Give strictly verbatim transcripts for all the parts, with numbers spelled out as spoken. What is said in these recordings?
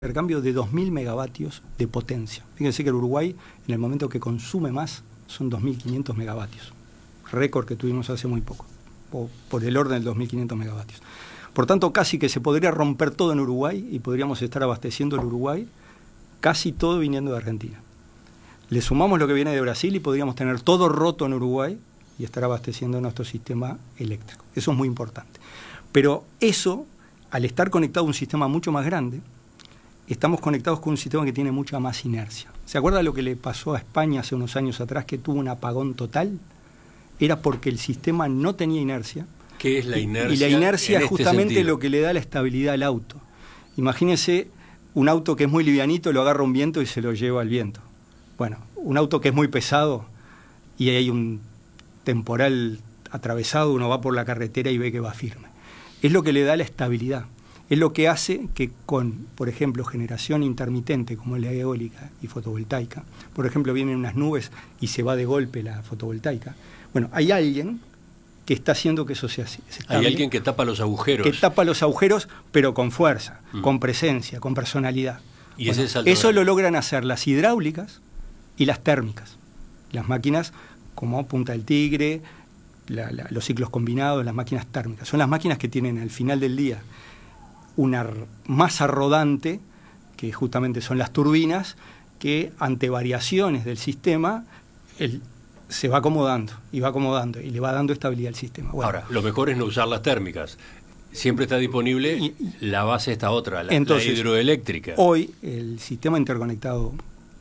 intercambio de dos mil megavatios de potencia. Fíjense que el Uruguay, en el momento que consume más, son dos mil quinientos megavatios. Récord que tuvimos hace muy poco, o por el orden de dos mil quinientos megavatios. Por tanto, casi que se podría romper todo en Uruguay y podríamos estar abasteciendo el Uruguay, casi todo viniendo de Argentina. Le sumamos lo que viene de Brasil y podríamos tener todo roto en Uruguay y estar abasteciendo nuestro sistema eléctrico. Eso es muy importante. Pero eso, al estar conectado a un sistema mucho más grande, estamos conectados con un sistema que tiene mucha más inercia. ¿Se acuerda lo que le pasó a España hace unos años atrás, que tuvo un apagón total? Era porque el sistema no tenía inercia. ¿Qué es la inercia? Y la inercia es este justamente sentido? lo que le da la estabilidad al auto. Imagínese un auto que es muy livianito, lo agarra un viento y se lo lleva al viento. Bueno, un auto que es muy pesado y hay un temporal atravesado, uno va por la carretera y ve que va firme. Es lo que le da la estabilidad. Es lo que hace que con, por ejemplo, generación intermitente como la eólica y fotovoltaica, por ejemplo, vienen unas nubes y se va de golpe la fotovoltaica. Bueno, hay alguien que está haciendo que eso sea así. Hay alguien que tapa los agujeros. Que tapa los agujeros, pero con fuerza, mm. con presencia, con personalidad. ¿Y bueno, ese es eso lo logran hacer las hidráulicas y las térmicas. Las máquinas como Punta del Tigre, la, la, los ciclos combinados, las máquinas térmicas. Son las máquinas que tienen al final del día una masa rodante, que justamente son las turbinas, que ante variaciones del sistema el, se va acomodando y va acomodando y le va dando estabilidad al sistema. Bueno, ahora, lo mejor es no usar las térmicas. Siempre está disponible y, la base esta otra, la, entonces, la hidroeléctrica. Hoy el sistema interconectado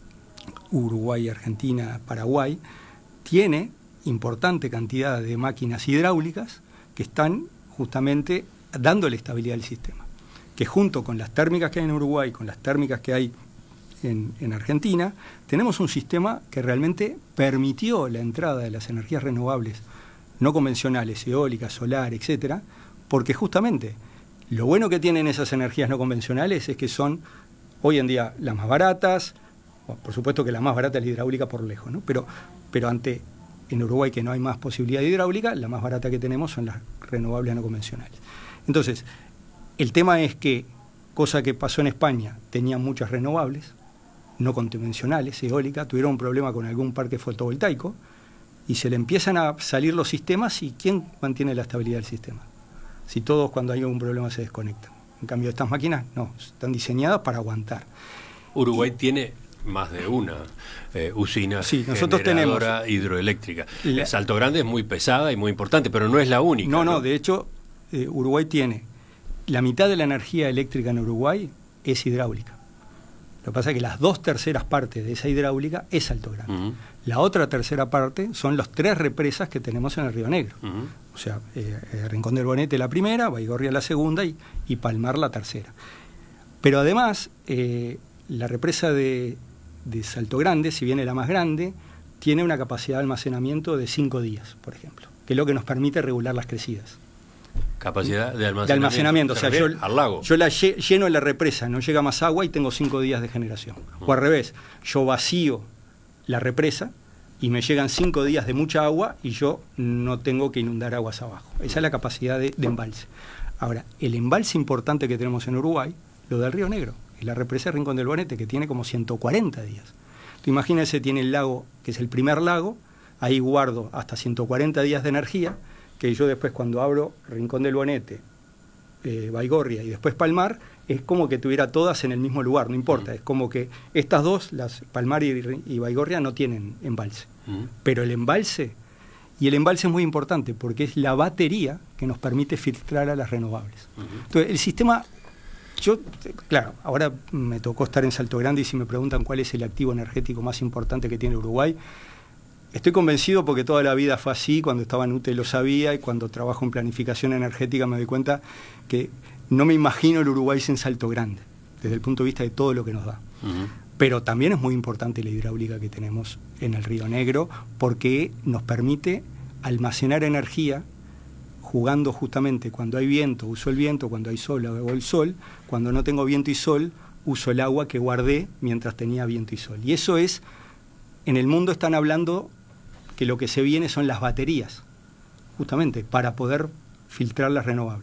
Uruguay, Argentina, Paraguay tiene importante cantidad de máquinas hidráulicas que están justamente dándole estabilidad al sistema, que junto con las térmicas que hay en Uruguay, con las térmicas que hay en, en Argentina, tenemos un sistema que realmente permitió la entrada de las energías renovables no convencionales, eólicas, solar, etcétera, porque justamente lo bueno que tienen esas energías no convencionales es que son hoy en día las más baratas, bueno, por supuesto que la más barata es la hidráulica por lejos, ¿no? pero, pero ante en Uruguay, que no hay más posibilidad de hidráulica, la más barata que tenemos son las renovables no convencionales. Entonces, el tema es que, cosa que pasó en España, tenían muchas renovables, no convencionales, eólicas, tuvieron un problema con algún parque fotovoltaico, y se le empiezan a salir los sistemas, y ¿quién mantiene la estabilidad del sistema? Si todos cuando hay algún problema se desconectan. En cambio, estas máquinas no, están diseñadas para aguantar. Uruguay y, tiene más de una eh, usina sí, nosotros generadora tenemos, hidroeléctrica. La, Salto Grande es muy pesada y muy importante, pero no es la única. No, no, no, de hecho, eh, Uruguay tiene la mitad de la energía eléctrica en Uruguay es hidráulica. Lo que pasa es que las dos terceras partes de esa hidráulica es Salto Grande. Uh-huh. La otra tercera parte son las tres represas que tenemos en el Río Negro. Uh-huh. O sea, eh, eh, Rincón del Bonete la primera, Baigorria la segunda y, y Palmar la tercera. Pero además, eh, la represa de, de Salto Grande, si bien es la más grande, tiene una capacidad de almacenamiento de cinco días, por ejemplo, que es lo que nos permite regular las crecidas. Capacidad de almacenamiento. De almacenamiento, o sea, yo, al lago. yo la lleno en la represa, no llega más agua y tengo cinco días de generación. Uh-huh. O al revés, yo vacío la represa y me llegan cinco días de mucha agua y yo no tengo que inundar aguas abajo. Esa es la capacidad de, de embalse. Ahora, el embalse importante que tenemos en Uruguay, lo del Río Negro, es la represa de Rincón del Bonete, que tiene como ciento cuarenta días. Entonces, imagínense, tiene el lago, que es el primer lago, ahí guardo hasta ciento cuarenta días de energía, que yo después cuando abro Rincón del Bonete, eh, Baigorria y después Palmar, es como que tuviera todas en el mismo lugar, no importa, uh-huh. es como que estas dos, las Palmar y, y Baigorria, no tienen embalse, uh-huh. pero el embalse, y el embalse es muy importante porque es la batería que nos permite filtrar a las renovables. Uh-huh. Entonces, el sistema, yo, claro, ahora me tocó estar en Salto Grande y si me preguntan cuál es el activo energético más importante que tiene Uruguay, estoy convencido porque toda la vida fue así, cuando estaba en U T E lo sabía y cuando trabajo en planificación energética me doy cuenta que no me imagino el Uruguay sin Salto Grande, desde el punto de vista de todo lo que nos da. Uh-huh. Pero también es muy importante la hidráulica que tenemos en el Río Negro porque nos permite almacenar energía jugando justamente cuando hay viento, uso el viento, cuando hay sol, hago el sol, cuando no tengo viento y sol, uso el agua que guardé mientras tenía viento y sol. Y eso es, en el mundo están hablando que lo que se viene son las baterías, justamente para poder filtrar las renovables.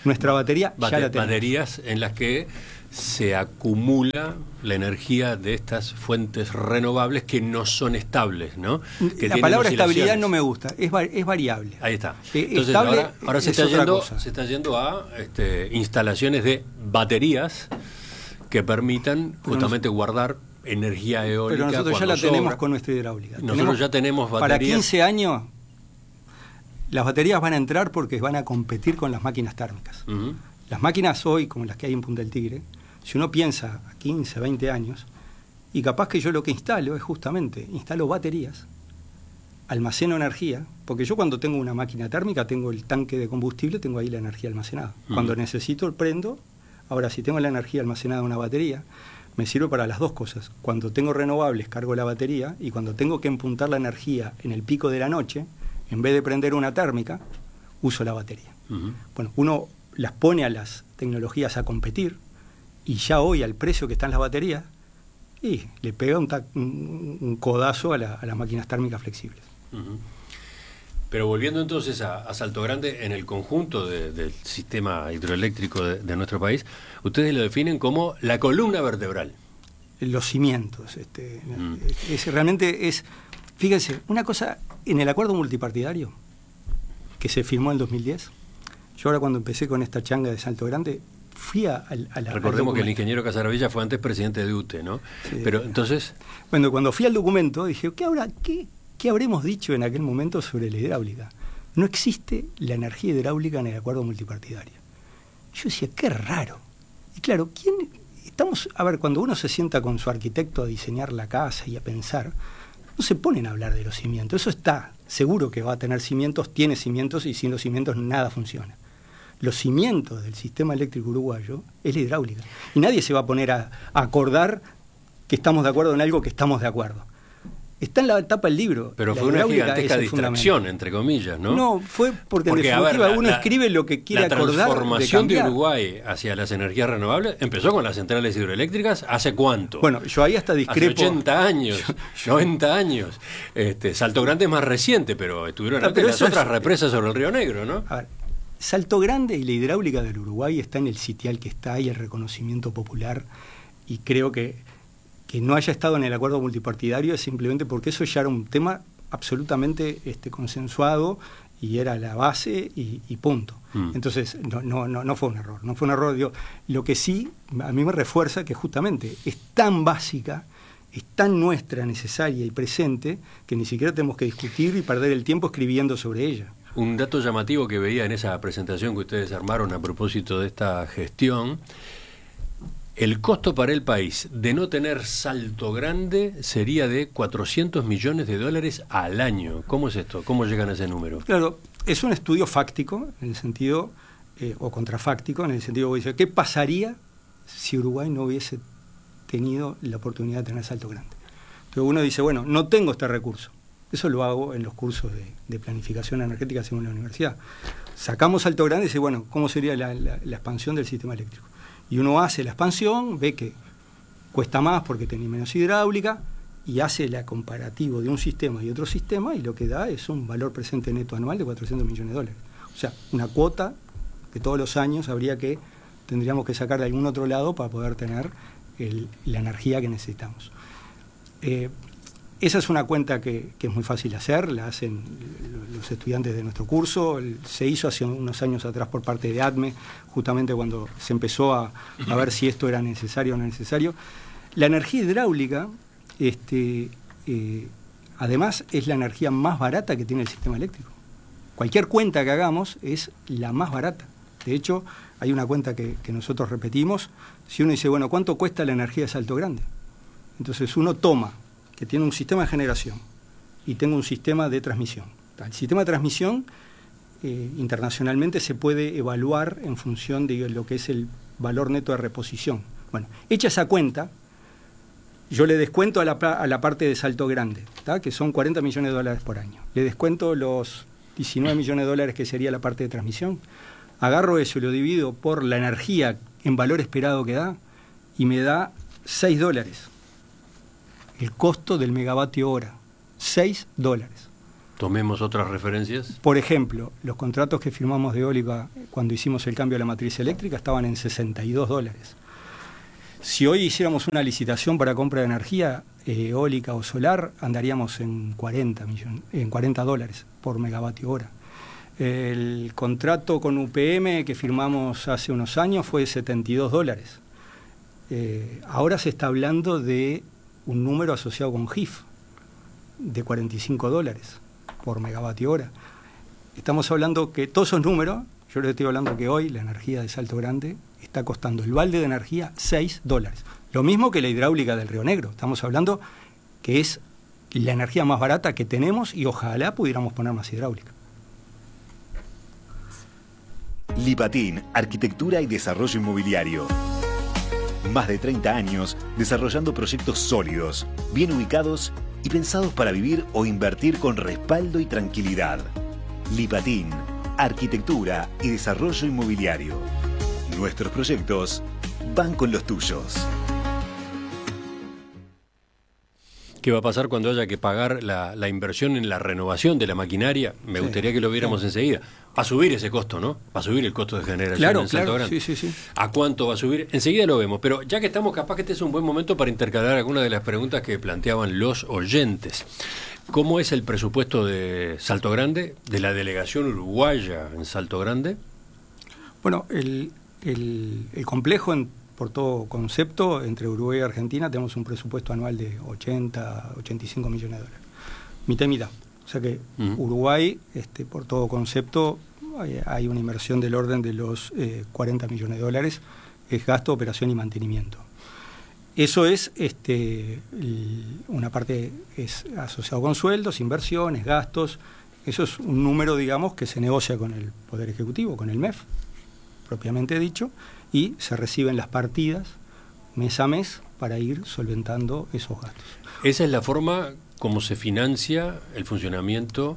Nuestra batería Bate, ya la tenemos. Baterías en las que se acumula la energía de estas fuentes renovables que no son estables, ¿no? Que la palabra estabilidad no me gusta, es, es variable. Ahí está. Eh, Entonces ahora, ahora se, está yendo, se está yendo a este, instalaciones de baterías que permitan justamente nos, guardar energía eólica. Pero nosotros ya la sobra. tenemos con nuestra hidráulica. Nosotros tenemos, ya tenemos baterías. Para quince años, las baterías van a entrar porque van a competir con las máquinas térmicas. Uh-huh. Las máquinas hoy, como las que hay en Punta del Tigre, si uno piensa a quince, veinte años, y capaz que yo lo que instalo es justamente, instalo baterías, almaceno energía, porque yo cuando tengo una máquina térmica tengo el tanque de combustible, tengo ahí la energía almacenada. Uh-huh. Cuando necesito el prendo, ahora si tengo la energía almacenada en una batería, me sirve para las dos cosas. Cuando tengo renovables cargo la batería, y cuando tengo que empuntar la energía en el pico de la noche, en vez de prender una térmica, uso la batería. Uh-huh. Bueno, uno las pone a las tecnologías a competir, y ya hoy al precio que están las baterías, y le pega un, ta- un, un codazo a, la, a las máquinas térmicas flexibles. Uh-huh. Pero volviendo entonces a, a Salto Grande, en el conjunto de, del sistema hidroeléctrico de, de nuestro país, ustedes lo definen como la columna vertebral. Los cimientos. Este, mm. es, es, realmente es, fíjense, una cosa, en el acuerdo multipartidario que se firmó en dos mil diez, yo ahora cuando empecé con esta changa de Salto Grande, fui a, a la... Recordemos que el ingeniero Casaravilla fue antes presidente de U T E, ¿no? Sí. Pero entonces... Bueno, cuando fui al documento dije, ¿qué habrá, qué, qué habremos dicho en aquel momento sobre la hidráulica? No existe la energía hidráulica en el acuerdo multipartidario. Yo decía, qué raro. Y claro, ¿quién...? Estamos, a ver, cuando uno se sienta con su arquitecto a diseñar la casa y a pensar, no se ponen a hablar de los cimientos. Eso está seguro que va a tener cimientos, tiene cimientos, y sin los cimientos nada funciona. Los cimientos del sistema eléctrico uruguayo es la hidráulica. Y nadie se va a poner a, a acordar que estamos de acuerdo en algo que estamos de acuerdo. Está en la tapa del libro. Pero fue una gigantesca distracción, entre comillas, ¿no? No, fue porque, porque en definitiva ver, la, uno la, escribe lo que quiere acordar. La transformación de, de Uruguay hacia las energías renovables empezó con las centrales hidroeléctricas. ¿Hace cuánto? Bueno, yo ahí hasta discrepo. Hace ochenta años, yo, noventa años. Este, Salto Grande es más reciente, pero estuvieron no, antes pero las otras es, represas sobre el Río Negro, ¿no? A ver, Salto Grande y la hidráulica del Uruguay está en el sitial que está y el reconocimiento popular, y creo que que no haya estado en el acuerdo multipartidario es simplemente porque eso ya era un tema absolutamente este, consensuado, y era la base y, y punto. Mm. Entonces, no, no, no, no fue un error, no fue un error. Digo, lo que sí, a mí me refuerza que justamente es tan básica, es tan nuestra, necesaria y presente, que ni siquiera tenemos que discutir y perder el tiempo escribiendo sobre ella. Un dato llamativo que veía en esa presentación que ustedes armaron a propósito de esta gestión: el costo para el país de no tener Salto Grande sería de cuatrocientos millones de dólares al año. ¿Cómo es esto? ¿Cómo llegan a ese número? Claro, es un estudio fáctico, en el sentido, eh, o contrafáctico, en el sentido que dice, ¿qué pasaría si Uruguay no hubiese tenido la oportunidad de tener Salto Grande? Pero uno dice, bueno, no tengo este recurso. Eso lo hago en los cursos de, de planificación energética según la universidad. Sacamos Salto Grande y dice, bueno, ¿cómo sería la, la, la expansión del sistema eléctrico? Y uno hace la expansión, ve que cuesta más porque tiene menos hidráulica, y hace la comparativo de un sistema y otro sistema, y lo que da es un valor presente neto anual de cuatrocientos millones de dólares. O sea, una cuota que todos los años habría que, tendríamos que sacar de algún otro lado para poder tener el, la energía que necesitamos. Eh, esa es una cuenta que, que es muy fácil de hacer, la hacen los estudiantes de nuestro curso, se hizo hace unos años atrás por parte de A D M E, justamente cuando se empezó a, a ver si esto era necesario o no necesario. La energía hidráulica, este, eh, además, es la energía más barata que tiene el sistema eléctrico. Cualquier cuenta que hagamos es la más barata. De hecho, hay una cuenta que, que nosotros repetimos. Si uno dice, bueno, ¿cuánto cuesta la energía de Salto Grande? Entonces uno toma que tiene un sistema de generación y tengo un sistema de transmisión. El sistema de transmisión eh, internacionalmente se puede evaluar en función de lo que es el valor neto de reposición. Bueno, hecha esa cuenta, yo le descuento a la, a la parte de Salto Grande, ¿tá? Que son cuarenta millones de dólares por año. Le descuento los diecinueve millones de dólares que sería la parte de transmisión. Agarro eso y lo divido por la energía en valor esperado que da, y me da seis dólares. El costo del megavatio hora, seis dólares. Tomemos otras referencias. Por ejemplo, los contratos que firmamos de eólica cuando hicimos el cambio a la matriz eléctrica estaban en sesenta y dos dólares. Si hoy hiciéramos una licitación para compra de energía eh, eólica o solar, andaríamos en cuarenta millones, en cuarenta dólares por megavatio hora. El contrato con U P M que firmamos hace unos años fue de setenta y dos dólares. Eh, ahora se está hablando de un número asociado con G I F de cuarenta y cinco dólares por megavatio hora. Estamos hablando que todos esos números, yo les estoy hablando que hoy la energía de Salto Grande está costando el balde de energía seis dólares. Lo mismo que la hidráulica del Río Negro. Estamos hablando que es la energía más barata que tenemos y ojalá pudiéramos poner más hidráulica. Lipatin, Arquitectura y Desarrollo Inmobiliario. Más de treinta años desarrollando proyectos sólidos, bien ubicados y pensados para vivir o invertir con respaldo y tranquilidad. Lipatin, Arquitectura y Desarrollo Inmobiliario. Nuestros proyectos van con los tuyos. ¿Qué va a pasar cuando haya que pagar la, la inversión en la renovación de la maquinaria? Me sí, gustaría que lo viéramos sí. enseguida. Va a subir ese costo, ¿no? Va a subir el costo de generación claro, en Salto claro, Grande. Sí, sí, sí. ¿A cuánto va a subir? Enseguida lo vemos. Pero ya que estamos, capaz que este es un buen momento para intercalar algunas de las preguntas que planteaban los oyentes. ¿Cómo es el presupuesto de Salto Grande, de la delegación uruguaya en Salto Grande? Bueno, el, el, el complejo en por todo concepto, entre Uruguay y Argentina tenemos un presupuesto anual de ochenta, ochenta y cinco millones de dólares. Mitad y mitad. O sea que uh-huh. Uruguay, este, por todo concepto, hay, hay una inversión del orden de los eh, cuarenta millones de dólares, es gasto, operación y mantenimiento. Eso es, este, el, una parte es asociado con sueldos, inversiones, gastos. Eso es un número, digamos, que se negocia con el Poder Ejecutivo, con el M E F, propiamente dicho, y se reciben las partidas mes a mes para ir solventando esos gastos. Esa es la forma como se financia el funcionamiento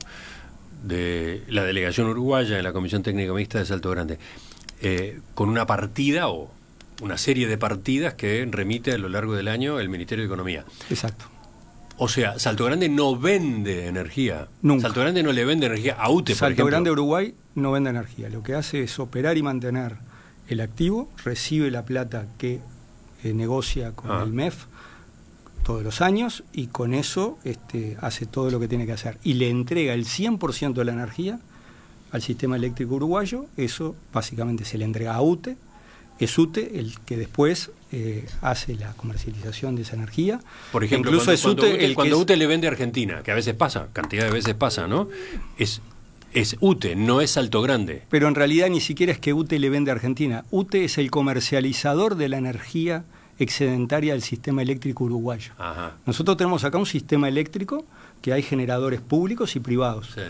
de la delegación uruguaya en la Comisión Técnica Mixta de Salto Grande, eh, con una partida o una serie de partidas que remite a lo largo del año el Ministerio de Economía. Exacto. O sea, Salto Grande no vende energía. Nunca. Salto Grande no le vende energía a U T E, por Salto ejemplo. Grande Uruguay no vende energía. Lo que hace es operar y mantener el activo, recibe la plata que eh, negocia con ah. el M E F todos los años y con eso este, hace todo lo que tiene que hacer. Y le entrega el cien por ciento de la energía al sistema eléctrico uruguayo. Eso básicamente se le entrega a U T E. Es U T E el que después eh, hace la comercialización de esa energía. Por ejemplo, incluso cuando, es U T E, cuando, U T E, el cuando es, U T E le vende a Argentina, que a veces pasa, cantidad de veces pasa, ¿no? Es, es U T E, no es Salto Grande. Pero en realidad ni siquiera es que U T E le vende a Argentina. U T E es el comercializador de la energía excedentaria del sistema eléctrico uruguayo. Ajá. Nosotros tenemos acá un sistema eléctrico que hay generadores públicos y privados. Sí.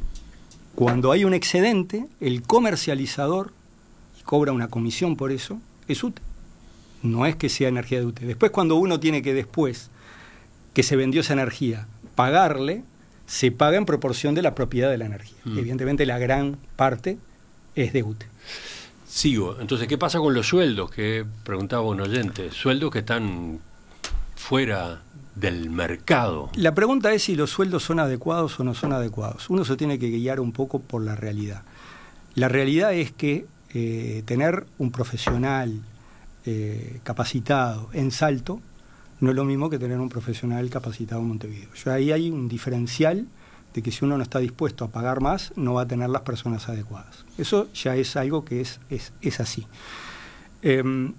Cuando hay un excedente, el comercializador cobra una comisión por eso, es U T E. No es que sea energía de U T E. Después, cuando uno tiene que después que se vendió esa energía pagarle, se paga en proporción de la propiedad de la energía. Mm. Evidentemente la gran parte es de U T E. Sigo. Entonces, ¿qué pasa con los sueldos? Que preguntaba un oyente. Sueldos que están fuera del mercado. La pregunta es si los sueldos son adecuados o no son adecuados. Uno se tiene que guiar un poco por la realidad. La realidad es que eh, tener un profesional eh, capacitado en Salto no es lo mismo que tener un profesional capacitado en Montevideo. Yo ahí hay un diferencial de que si uno no está dispuesto a pagar más, no va a tener las personas adecuadas. Eso ya es algo que es, es, es así. Eh,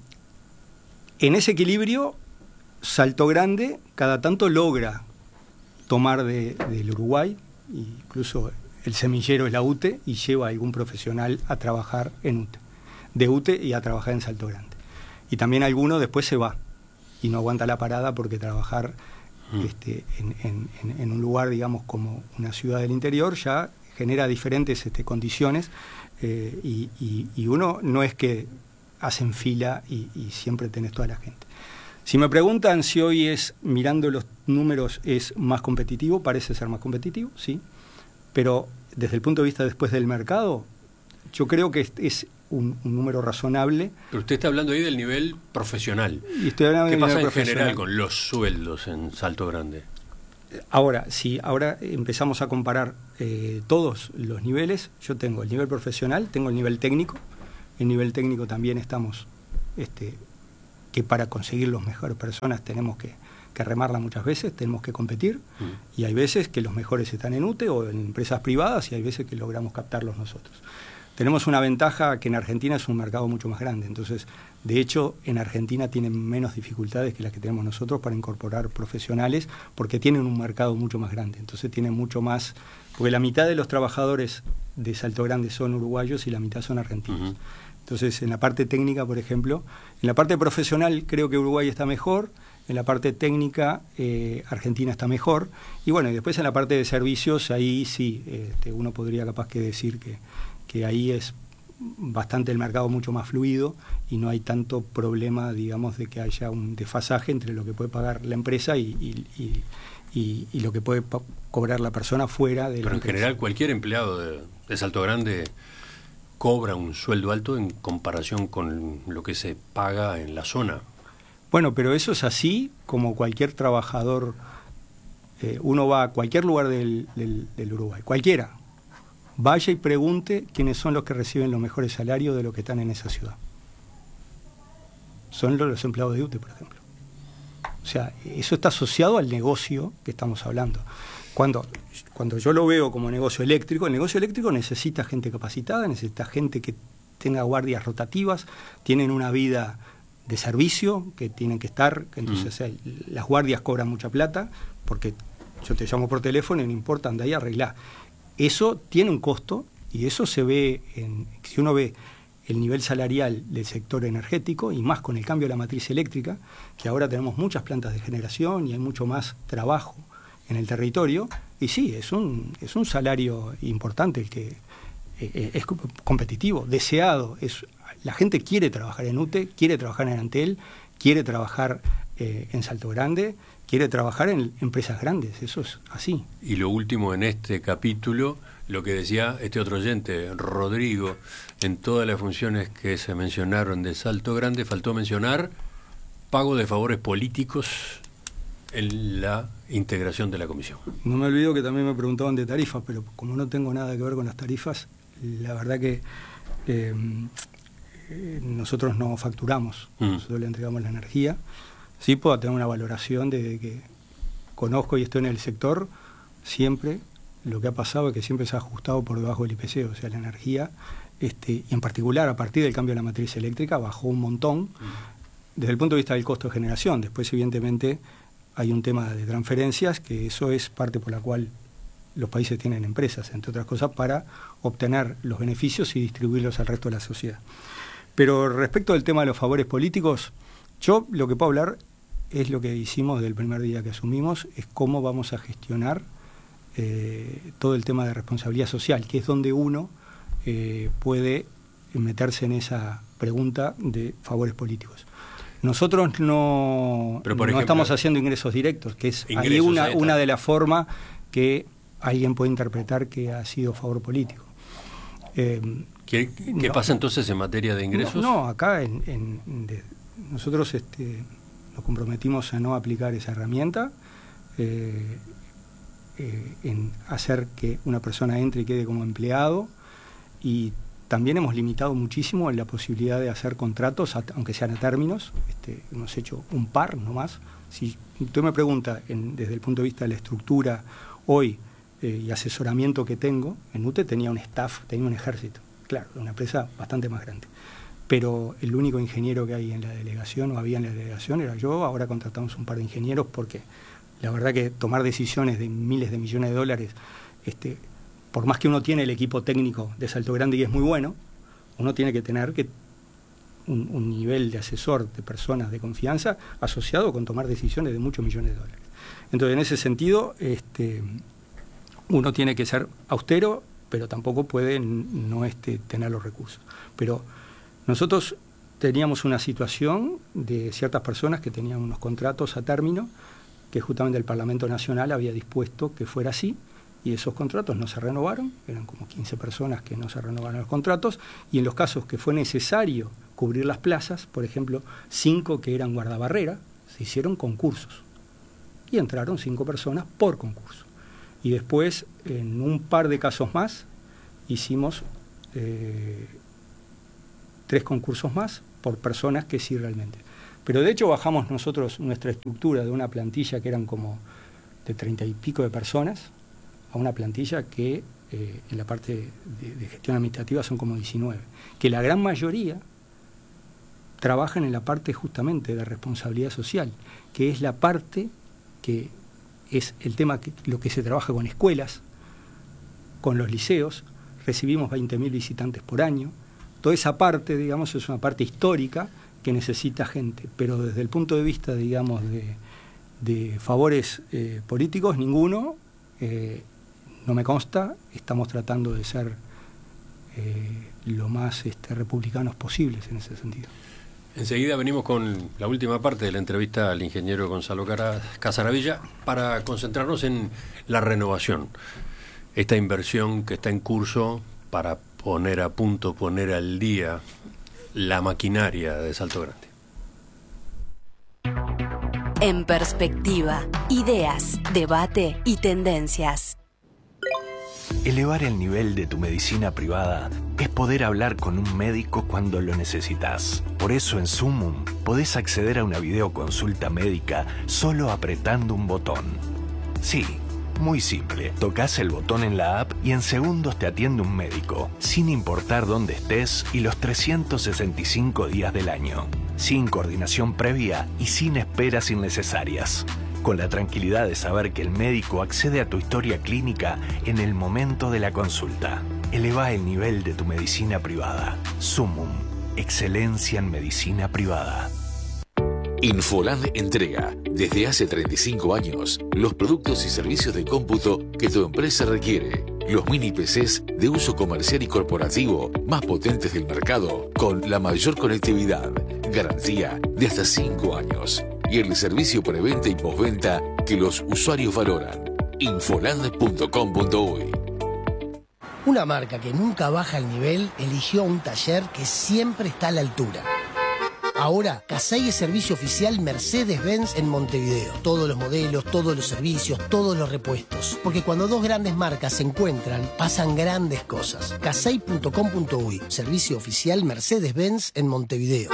en ese equilibrio, Salto Grande cada tanto logra tomar de, del Uruguay, incluso el semillero es la U T E, y lleva a algún profesional a trabajar en U T E, de U T E y a trabajar en Salto Grande. Y también alguno después se va y no aguanta la parada porque trabajar Este, en, en, en un lugar, digamos, como una ciudad del interior, ya genera diferentes este, condiciones eh, y, y, y uno no es que hacen fila y, y siempre tenés toda la gente. Si me preguntan si hoy es, mirando los números, es más competitivo, parece ser más competitivo, sí, pero desde el punto de vista después del mercado, yo creo que es, es un, un número razonable. Pero usted está hablando ahí del nivel profesional. Y estoy hablando ¿Qué del pasa nivel en general con los sueldos en Salto Grande? Ahora, si ahora empezamos a comparar eh, todos los niveles, yo tengo el nivel profesional, tengo el nivel técnico. El nivel técnico también estamos, este, que para conseguir las mejores personas tenemos que, que remarla muchas veces, tenemos que competir, mm. y hay veces que los mejores están en U T E o en empresas privadas, y hay veces que logramos captarlos nosotros. Tenemos una ventaja que en Argentina es un mercado mucho más grande, entonces, de hecho, en Argentina tienen menos dificultades que las que tenemos nosotros para incorporar profesionales, porque tienen un mercado mucho más grande, entonces tienen mucho más, porque la mitad de los trabajadores de Salto Grande son uruguayos y la mitad son argentinos. Uh-huh. Entonces, en la parte técnica, por ejemplo, en la parte profesional creo que Uruguay está mejor, en la parte técnica eh, Argentina está mejor, y bueno, y después en la parte de servicios, ahí sí, este, uno podría capaz que decir que que ahí es bastante el mercado mucho más fluido y no hay tanto problema, digamos, de que haya un desfasaje entre lo que puede pagar la empresa y, y, y, y, y lo que puede pa- cobrar la persona fuera de la Pero en empresa. general cualquier empleado de, de Salto Grande cobra un sueldo alto en comparación con lo que se paga en la zona. Bueno, pero eso es así como cualquier trabajador. Eh, uno va a cualquier lugar del, del, del Uruguay, cualquiera. Vaya y pregunte quiénes son los que reciben los mejores salarios de los que están en esa ciudad. Son los, los empleados de U T E, por ejemplo. O sea, eso está asociado al negocio que estamos hablando. Cuando, cuando yo lo veo como negocio eléctrico, el negocio eléctrico necesita gente capacitada, necesita gente que tenga guardias rotativas, tienen una vida de servicio que tienen que estar, entonces mm. o sea, las guardias cobran mucha plata, porque yo te llamo por teléfono y no importa, anda ahí, arreglá. Eso tiene un costo y eso se ve, en, si uno ve el nivel salarial del sector energético y más con el cambio de la matriz eléctrica, que ahora tenemos muchas plantas de generación y hay mucho más trabajo en el territorio, y sí, es un, es un salario importante el que eh, es competitivo, deseado, es, la gente quiere trabajar en U T E, quiere trabajar en Antel, quiere trabajar eh, en Salto Grande, quiere trabajar en empresas grandes, eso es así. Y lo último en este capítulo, lo que decía este otro oyente, Rodrigo, en todas las funciones que se mencionaron de Salto Grande, faltó mencionar pago de favores políticos en la integración de la comisión. No me olvido que también me preguntaban de tarifas, pero como no tengo nada que ver con las tarifas, la verdad que eh, eh, nosotros no facturamos, mm. nosotros le entregamos la energía. Sí puedo tener una valoración de que conozco y estoy en el sector, siempre lo que ha pasado es que siempre se ha ajustado por debajo del I P C, o sea, la energía, este, y en particular a partir del cambio de la matriz eléctrica, bajó un montón desde el punto de vista del costo de generación. Después, evidentemente, hay un tema de transferencias, que eso es parte por la cual los países tienen empresas, entre otras cosas, para obtener los beneficios y distribuirlos al resto de la sociedad. Pero respecto al tema de los favores políticos, yo lo que puedo hablar es lo que hicimos desde el primer día que asumimos, es cómo vamos a gestionar eh, todo el tema de responsabilidad social, que es donde uno eh, puede meterse en esa pregunta de favores políticos. Nosotros no, no ejemplo, estamos haciendo ingresos directos, que es ahí una, una de las formas que alguien puede interpretar que ha sido favor político. Eh, ¿Qué, qué no, pasa entonces en materia de ingresos? No, no acá en, en, de, nosotros este, nos comprometimos a no aplicar esa herramienta, eh, eh, en hacer que una persona entre y quede como empleado, y también hemos limitado muchísimo la posibilidad de hacer contratos, aunque sean a términos. Este, hemos hecho un par nomás. Si usted me pregunta en, desde el punto de vista de la estructura hoy eh, y asesoramiento que tengo, en U T E tenía un staff, tenía un ejército, claro, una empresa bastante más grande. Pero el único ingeniero que hay en la delegación, o había en la delegación, era yo. Ahora contratamos un par de ingenieros porque la verdad que tomar decisiones de miles de millones de dólares, este, por más que uno tiene el equipo técnico de Salto Grande y es muy bueno, uno tiene que tener que un, un nivel de asesor, de personas de confianza, asociado con tomar decisiones de muchos millones de dólares. Entonces, en ese sentido, este, uno tiene que ser austero, pero tampoco puede no este, tener los recursos. Pero nosotros teníamos una situación de ciertas personas que tenían unos contratos a término, que justamente el Parlamento Nacional había dispuesto que fuera así, y esos contratos no se renovaron, eran como quince personas que no se renovaron los contratos, y en los casos que fue necesario cubrir las plazas, por ejemplo, cinco que eran guardabarrera, se hicieron concursos. y entraron cinco personas por concurso. Y después, en un par de casos más, hicimos eh, tres concursos más por personas que sí realmente. Pero de hecho bajamos nosotros nuestra estructura de una plantilla que eran como de treinta y pico de personas a una plantilla que eh, en la parte de, de gestión administrativa son como diecinueve, que la gran mayoría trabajan en la parte justamente de responsabilidad social, que es la parte que es el tema, que lo que se trabaja con escuelas, con los liceos. Recibimos veinte mil visitantes por año. Toda esa parte, digamos, es una parte histórica que necesita gente, pero desde el punto de vista, digamos, de, de favores eh, políticos, ninguno, eh, no me consta. Estamos tratando de ser eh, lo más este, republicanos posibles en ese sentido. Enseguida venimos con la última parte de la entrevista al ingeniero Gonzalo Casaravilla para concentrarnos en la renovación, esta inversión que está en curso para poner a punto, poner al día la maquinaria de Salto Grande. En perspectiva, ideas, debate y tendencias. Elevar el nivel de tu medicina privada es poder hablar con un médico cuando lo necesitas. Por eso en Sumum podés acceder a una videoconsulta médica solo apretando un botón. Sí, muy simple. Tocás el botón en la app y en segundos te atiende un médico, sin importar dónde estés y los trescientos sesenta y cinco días del año. Sin coordinación previa y sin esperas innecesarias. Con la tranquilidad de saber que el médico accede a tu historia clínica en el momento de la consulta. Eleva el nivel de tu medicina privada. Sumum, excelencia en medicina privada. Infoland entrega, desde hace treinta y cinco años, los productos y servicios de cómputo que tu empresa requiere. Los mini P Cs de uso comercial y corporativo más potentes del mercado, con la mayor conectividad, garantía de hasta cinco años. Y el servicio preventa y postventa que los usuarios valoran. Infoland punto com punto uy. Una marca que nunca baja el nivel eligió un taller que siempre está a la altura. Ahora, Casey es servicio oficial Mercedes-Benz en Montevideo. Todos los modelos, todos los servicios, todos los repuestos. Porque cuando dos grandes marcas se encuentran, pasan grandes cosas. Casey punto com punto uy, servicio oficial Mercedes-Benz en Montevideo.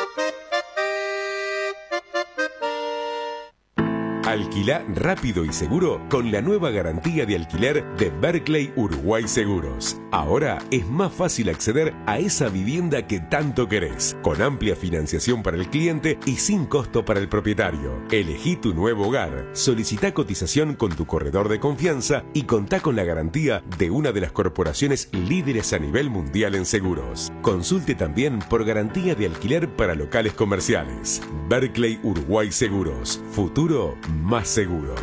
Alquilá rápido y seguro con la nueva garantía de alquiler de Berkeley Uruguay Seguros. Ahora es más fácil acceder a esa vivienda que tanto querés, con amplia financiación para el cliente y sin costo para el propietario. Elegí tu nuevo hogar, solicita cotización con tu corredor de confianza y contá con la garantía de una de las corporaciones líderes a nivel mundial en seguros. Consulte también por garantía de alquiler para locales comerciales. Berkeley Uruguay Seguros. Futuro más seguro.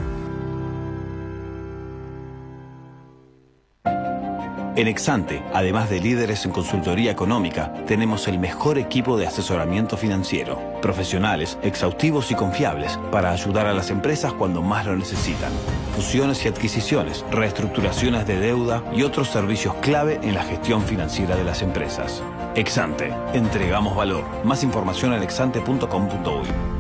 En Exante, además de líderes en consultoría económica, tenemos el mejor equipo de asesoramiento financiero. Profesionales, exhaustivos y confiables para ayudar a las empresas cuando más lo necesitan. Fusiones y adquisiciones, reestructuraciones de deuda y otros servicios clave en la gestión financiera de las empresas. Exante, entregamos valor. Más información en exante punto com punto uy.